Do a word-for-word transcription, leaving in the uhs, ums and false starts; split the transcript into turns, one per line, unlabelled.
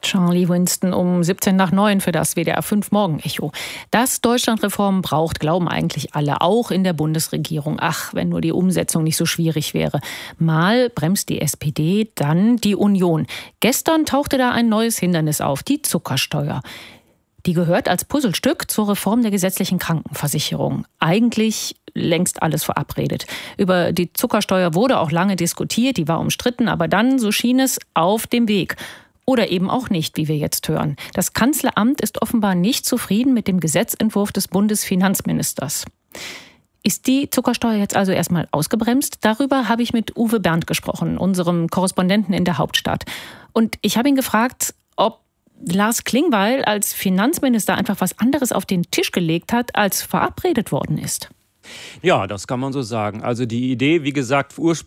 Charlie Winston um siebzehn nach neun für das W D R fünf Morgenecho. Dass Deutschland Reformen braucht, glauben eigentlich alle, auch in der Bundesregierung. Ach, wenn nur die Umsetzung nicht so schwierig wäre. Mal bremst die S P D, dann die Union. Gestern tauchte da ein neues Hindernis auf, die Zuckersteuer. Die gehört als Puzzlestück zur Reform der gesetzlichen Krankenversicherung. Eigentlich längst alles verabredet. Über die Zuckersteuer wurde auch lange diskutiert, die war umstritten, aber dann, so schien es, auf dem Weg. Oder eben auch nicht, wie wir jetzt hören. Das Kanzleramt ist offenbar nicht zufrieden mit dem Gesetzentwurf des Bundesfinanzministers. Ist die Zuckersteuer jetzt also erstmal ausgebremst? Darüber habe ich mit Uwe Bernd gesprochen, unserem Korrespondenten in der Hauptstadt. Und ich habe ihn gefragt, ob Lars Klingbeil als Finanzminister einfach was anderes auf den Tisch gelegt hat, als verabredet worden ist.
Ja, das kann man so sagen. Also die Idee, wie gesagt,